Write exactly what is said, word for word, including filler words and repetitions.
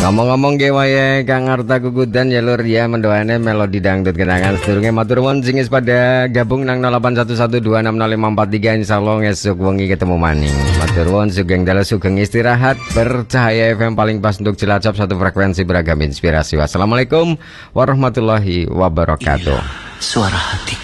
Ngomong-ngomong ge wae Kang Arta Gugudan ya lur ya mendoane melodi dangdut kenangan sedurunge matur nuwun sing wis pada gabung nang nol delapan satu satu dua enam nol lima empat tiga insyaallah esuk wengi ketemu maning. Matur nuwun sugeng dalu sugeng istirahat bercahaya F M paling pas untuk Cilacap satu frekuensi beragam inspirasi. Wassalamualaikum warahmatullahi wabarakatuh. Inilah suara hati.